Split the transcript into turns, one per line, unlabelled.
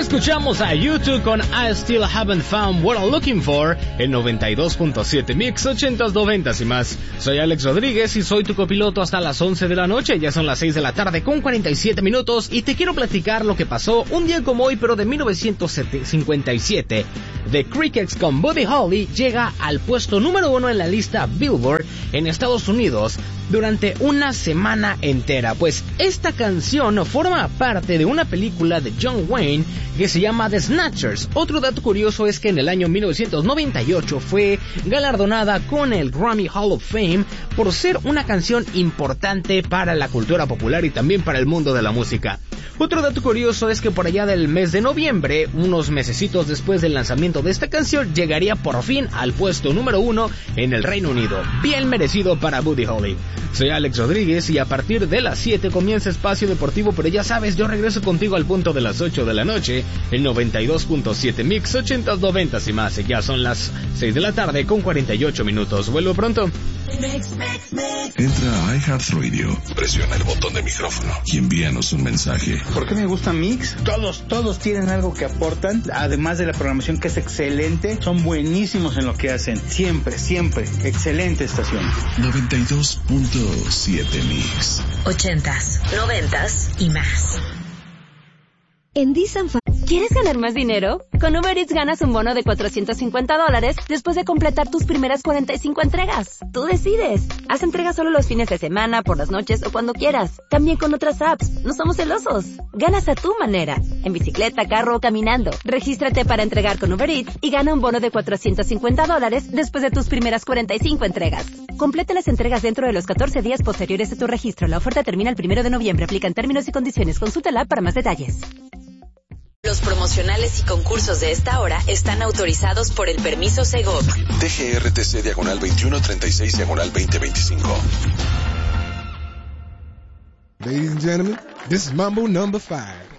Escuchamos a U2 con I Still Haven't Found What I'm Looking For, el 92.7 Mix 80s, 90s y más. Soy Alex Rodríguez y soy tu copiloto hasta las 11 de la noche. Ya son las 6 de la tarde con 47 minutos y te quiero platicar lo que pasó un día como hoy, pero de 1957. The Crickets con Buddy Holly llega al puesto número 1 en la lista Billboard en Estados Unidos durante una semana entera, pues esta canción forma parte de una película de John Wayne que se llama The Snatchers. Otro dato curioso es que en el año 1998 fue galardonada con el Grammy Hall of Fame por ser una canción importante para la cultura popular y también para el mundo de la música. Otro dato curioso es que por allá del mes de noviembre, unos mesecitos después del lanzamiento de esta canción, llegaría por fin al puesto número 1 en el Reino Unido. Bien merecido para Buddy Holly. Soy Alex Rodríguez y a partir de las 7 comienza Espacio Deportivo, pero ya sabes, yo regreso contigo al punto de las 8 de la noche, el 92.7 Mix 80s, 90s y más. Ya son las 6 de la tarde con 48 minutos. Vuelvo pronto.
Entra a iHeartRadio, presiona el botón de micrófono y envíanos un mensaje.
¿Por qué me gusta Mix? Todos tienen algo que aportan, además de la programación que es excelente, son buenísimos en lo que hacen, siempre, excelente estación.
92.7 Mix
80s, 90s y más.
En
¿Quieres ganar más dinero? Con Uber Eats ganas un bono de $450 después de completar tus primeras 45 entregas. Tú decides. Haz entregas solo los fines de semana, por las noches o cuando quieras. También con otras apps. No somos celosos. Ganas a tu manera. En bicicleta, carro o caminando. Regístrate para entregar con Uber Eats y gana un bono de $450 después de tus primeras 45 entregas. Completa las entregas dentro de los 14 días posteriores a tu registro. La oferta termina el 1 de noviembre. Aplican términos y condiciones. Consúltala para más detalles.
Los promocionales y concursos de esta hora están autorizados por el permiso Segov.
DGRTC /2026/2025.
Ladies and gentlemen, this is Mambo number 5.